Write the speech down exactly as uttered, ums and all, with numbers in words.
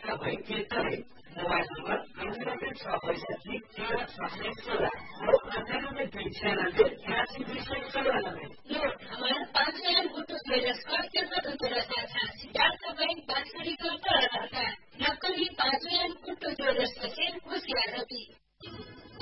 तपाईँ कृपया mobile number अन्ठानब्बे छ बैसठी तेह्र छ सय सोह्र र अन्ठानब्बे दुई छयानब्बे छयासी दुई सय